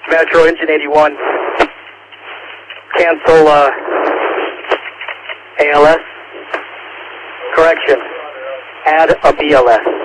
Metro Engine 81. Cancel ALS. Correction. Add a BLS.